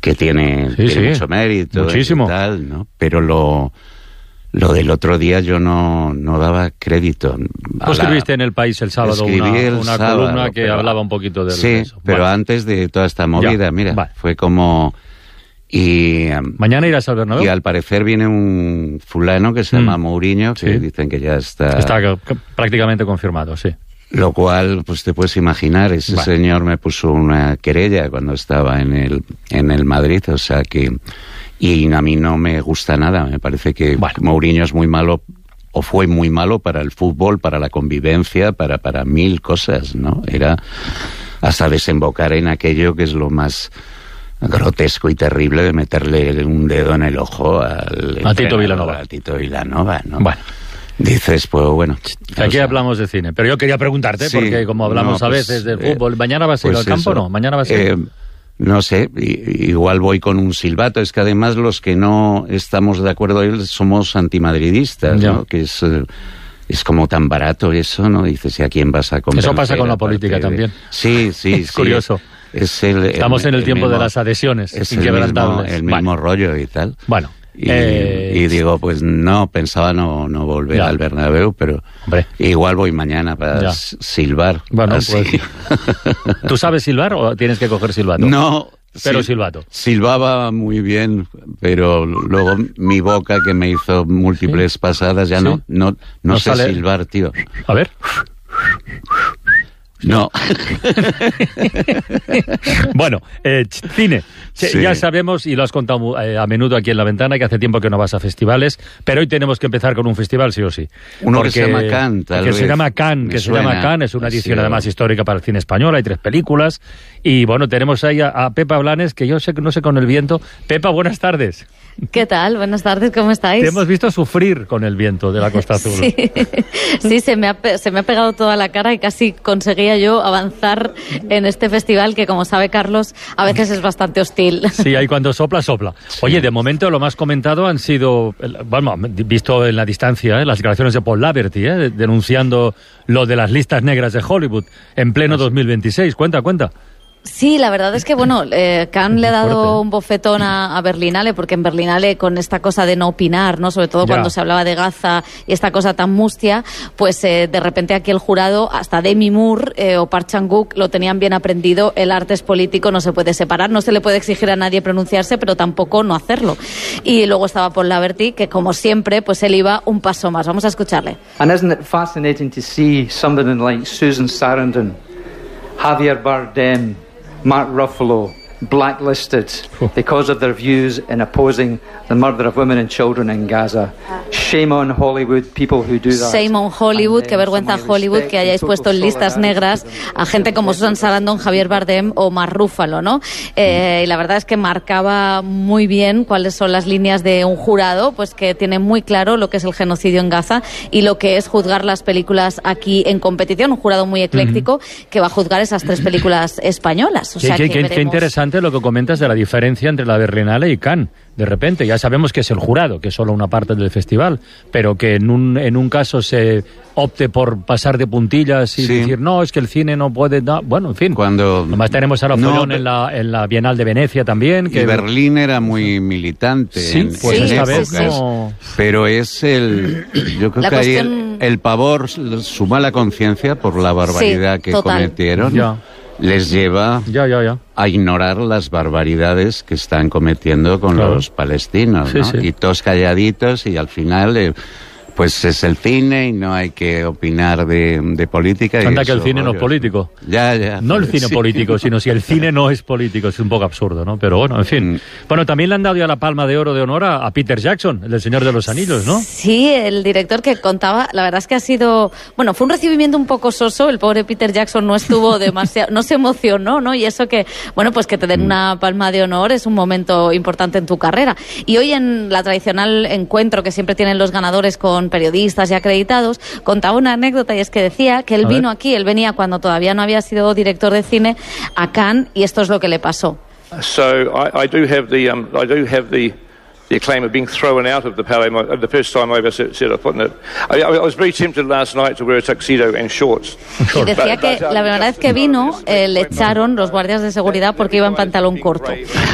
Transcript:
que tiene mucho mérito, muchísimo. Y tal, ¿no? Pero lo del otro día yo no daba crédito. Tú escribiste en El País el sábado una columna que hablaba un poquito de eso. Pero antes de toda esta movida, fue como... Y mañana irás al Bernabéu. Y al parecer viene un fulano que se llama Mourinho, que dicen que ya está... Está prácticamente confirmado, sí. Lo cual, pues te puedes imaginar, ese señor me puso una querella cuando estaba en el Madrid, o sea que... Y a mí no me gusta nada, me parece que Mourinho es muy malo, o fue muy malo para el fútbol, para la convivencia, para mil cosas, ¿no? Era hasta desembocar en aquello que es lo más grotesco y terrible de meterle un dedo en el ojo a Tito Vilanova. ¿no? Bueno. Dices, pues bueno... Aquí hablamos de cine, pero yo quería preguntarte, porque como hablamos a veces del fútbol, ¿mañana vas a ir al campo o no? ¿Mañana vas a ir? No sé, igual voy con un silbato. Es que además los que no estamos de acuerdo somos antimadridistas, ¿no? Que es como tan barato eso, ¿no? Dices, ¿y a quién vas a convencer? Eso pasa con la política también. Sí. Es curioso. Estamos en el tiempo de las adhesiones inquebrantables. El mismo rollo y tal. Bueno. Y digo, pues no, pensaba no volver al Bernabéu, pero igual voy mañana para silbar. Bueno, pues, ¿tú sabes silbar o tienes que coger silbato? No. Pero silbato. Silbaba muy bien, pero luego mi boca, que me hizo múltiples pasadas, ya no sé silbar, tío. A ver. No. Bueno, cine. Ya sabemos, y lo has contado a menudo aquí en La Ventana, que hace tiempo que no vas a festivales, pero hoy tenemos que empezar con un festival, sí o sí. Que se llama Cannes, se llama Cannes, es una edición además histórica para el cine español, hay 3 películas, y bueno, tenemos ahí a Pepa Blanes, que yo no sé con el viento. Pepa, buenas tardes. ¿Qué tal? Buenas tardes, ¿cómo estáis? Te hemos visto sufrir con el viento de la Costa Azul. Sí, se me ha pegado toda la cara y casi conseguía yo avanzar en este festival que, como sabe Carlos, a veces es bastante hostil. Sí, ahí cuando sopla. Oye, de momento lo más comentado han sido, visto en la distancia, las declaraciones de Paul Laverty, denunciando lo de las listas negras de Hollywood en pleno 2026. Cuenta. Sí, la verdad es que, Cannes le ha dado un bofetón a Berlinale, porque en Berlinale, con esta cosa de no opinar, ¿no? Sobre todo cuando se hablaba de Gaza y esta cosa tan mustia, pues de repente aquí el jurado, hasta Demi Moore o Park Chan-wook, lo tenían bien aprendido. El arte es político, no se puede separar, no se le puede exigir a nadie pronunciarse, pero tampoco no hacerlo. Y luego estaba Paul Laverty, que como siempre, pues él iba un paso más. Vamos a escucharle. And isn't it fascinating to see somebody like Susan Sarandon, Javier Bardem, Mark Ruffalo, blacklisted because of their views in opposing the murder of women and children in Gaza. Shame on Hollywood, people who do that. Shame on Hollywood, qué vergüenza Hollywood que hayáis puesto en listas negras a gente como Susan Sarandon, Javier Bardem o Mark Ruffalo, ¿no? Y la verdad es que marcaba muy bien cuáles son las líneas de un jurado, pues que tiene muy claro lo que es el genocidio en Gaza y lo que es juzgar las películas aquí en competición. Un jurado muy ecléctico que va a juzgar esas 3 películas españolas. O sea, qué interesante lo que comentas de la diferencia entre la Berlinale y Cannes. De repente, ya sabemos que es el jurado, que es solo una parte del festival, pero que en un caso se opte por pasar de puntillas y decir, no, es que el cine no puede... No. Bueno, en fin. Además tenemos a Follón en la Bienal de Venecia también. Que Berlín era muy militante. Esta vez no... Pero es yo creo que ahí el pavor, su mala conciencia por la barbaridad que cometieron... les lleva a ignorar las barbaridades que están cometiendo con los palestinos, ¿no? Y todos calladitos, y al final pues es el cine y no hay que opinar de política. Anda, que el cine no es político. Ya. No el cine político, sino si el cine no es político. Es un poco absurdo, ¿no? Pero bueno, en fin. Bueno, también le han dado ya la Palma de Oro de honor a Peter Jackson, el del Señor de los Anillos, ¿no? Sí, el director que contaba, la verdad es que ha sido... Bueno, fue un recibimiento un poco soso. El pobre Peter Jackson no estuvo demasiado... no se emocionó, ¿no? Y eso que, pues que te den una Palma de Honor es un momento importante en tu carrera. Y hoy en la tradicional encuentro que siempre tienen los ganadores con periodistas y acreditados, contaba una anécdota, y es que decía que él vino aquí, él venía cuando todavía no había sido director de cine a Cannes, y esto es lo que le pasó. So I do have the acclaim of being thrown out of the Palais the first time I ever set a foot in it. I was very tempted last night to wear a tuxedo and shorts. Y decía que la primera vez que vino le echaron los guardias de seguridad porque iba en pantalón corto.